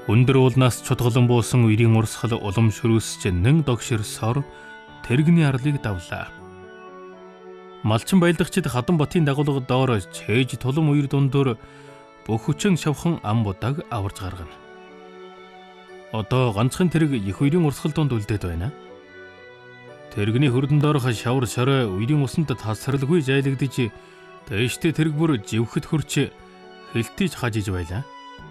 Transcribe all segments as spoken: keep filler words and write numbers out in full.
Өндөр уулнаас чутгалан буусан үерийн урсгал улам шөрөөсч нэн догширсоор тэрэгний арлыг давлаа. Малчин баялдагчид Хадамбатын дагуулга доор чээж тулам үер дундуур бүх хүчин шавхан ам будааг аварж гаргана. Одоо ганцхан тэрэг их үерийн урсгал донд үлдээд байна. Тэрэгний хөрдөн доорх шавар шорой үерийн усанд тасралгүй жайлагдж дээштэй тэрэг бүр живхэд хөрч хэлтийж хажиж байлаа.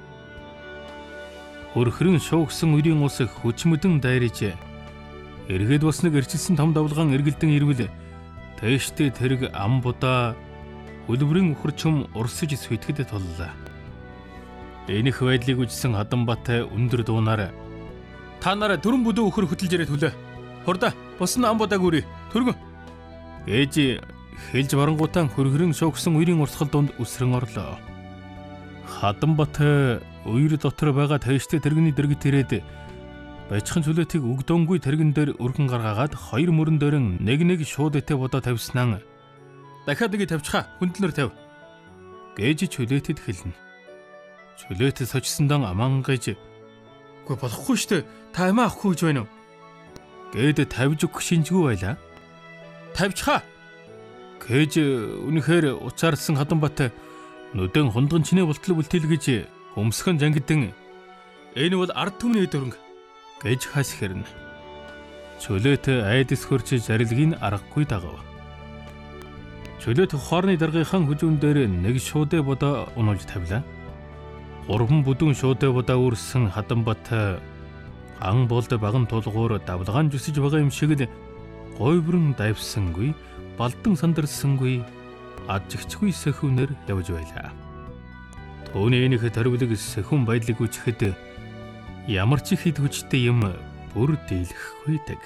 Хөрхрэн шуугсан үерийн ус хүчмэдэн дайрж эргээд бас нэг эрчилсэн том давлгаан эргэлдэн ирвэл дээштэй тэрэг ам будаа хөлбөрийн өхөрчөм урсж сүйтгэд туллаа. Энэх байдлыг үжсэн Хадамбатай өндөр дуунаар та нараа дөрөн бүдүү өхөр хөтөлж ирээд хүлээ. Хурда бус нь ам будааг үрээ. Төргөн. Ээж хэлж барангуутаа хөрхрэн шуугсан үерийн урсгал донд үсрэн орлоо. Хадамбат үер дотор байгаа тааштай тэрэгний дэргэд ирээд баячхан чөлөөтийг өгдөнгүй тэрэгэн дээр өргөн гаргаагаад хоёр мөрөн дээрэн нэг нэг шууд этэ бодоо тавьснаа. Дахиад нэг тавьчихаа хүндлэр тавь. Гэж чөлөөтэд хэлнэ. Чөлөөтэд сочсондоо амангаж "Үгүй болохгүй штэ. Та амиа авахгүй гэж байна уу?" Гээд тавьж өгөх шинжгүй байлаа. "Тавьчихаа." Гэж үнэхээр уцаарсан Хадамбат нүдэн хундган чинээ бултал бүлтэлгэж өмсгөн жангидэн "Энэ бол ард түмний дөрөнг" гэж хас хэрнэ. Чөлөөт айдас хөрч зарилгийг аргагүй дагав. Чөлөөт хоорны даргийнхаа хүжүүн дээр нэг шуудэ бодоо унуулж тавилаа. Гурван бүдүүн шуудэ бодоо үрсэн Хадамбат ан болд баган тулгуур давлгаан зүсэж байгаа юм шиг л гойврон давсангүй, балдан сандарсангүй, ажигчгүй сэхүүнээр явж байлаа. Төвний энийх төрвөлөг сэхүүн байдлыг үчихэд ямар ч хэд хүчтэй юм бүр дийлэхгүй дэг.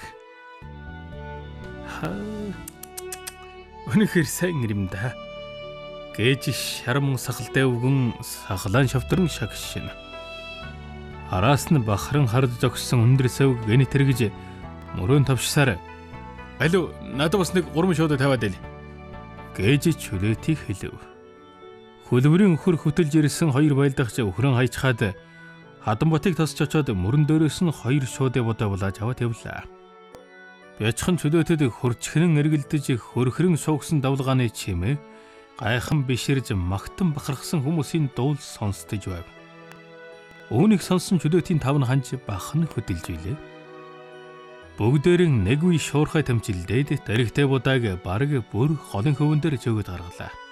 Хаа. Өнөхөр сайн юм да. Гэж шарман сахалтай өвгөн сахлаан шавтран шагшин. Араас нь бахаран хард зогссон өндөр сав гэнэ тэргэж мөрөн тавшсаар "Алуу, надад бас нэг гурван шуудаа тавиад ийл." Гэж чөлөөтийг хэлв. Хөлбөрийн өхөр хөтөлж ирсэн хоёр байлдагч өхрөн хайчхаад Хадамбатыг тосч очоод мөрөн дээрээс нь хоёр шуудэ бодоо булааж аваад явлаа. Бячхан чөлөөтэд хөрчхрэн эргэлдэж хөрхрэн шуугсан давлгааны чимээ гайхан биширж магтан бахархсан хүмүүсийн дуул сонсдож байв. Үүнийг сонсон чөлөөтийн тав нь ханж бахан хөдөлж илээ. Бүгдээрэн нэг үе шуурхай тамчилдээд дэрэгтэй будааг бараг бүр голын хөвөн дээр зөөгд гаргалаа.